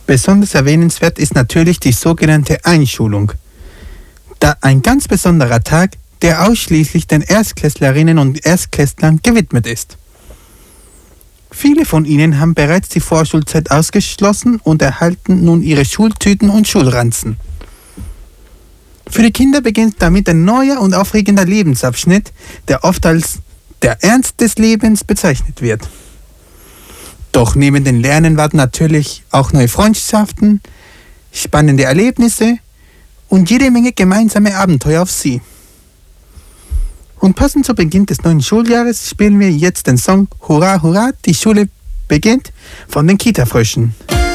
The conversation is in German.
Besonders erwähnenswert ist natürlich die sogenannte Einschulung. Da ein ganz besonderer Tag, der ausschließlich den Erstklässlerinnen und Erstklässlern gewidmet ist. Viele von ihnen haben bereits die Vorschulzeit ausgeschlossen und erhalten nun ihre Schultüten und Schulranzen. Für die Kinder beginnt damit ein neuer und aufregender Lebensabschnitt, der oft als der Ernst des Lebens bezeichnet wird. Doch neben den Lernen warten natürlich auch neue Freundschaften, spannende Erlebnisse und jede Menge gemeinsame Abenteuer auf sie. Und passend zu Beginn des neuen Schuljahres spielen wir jetzt den Song Hurra, Hurra, die Schule beginnt von den Kita-Fröschen.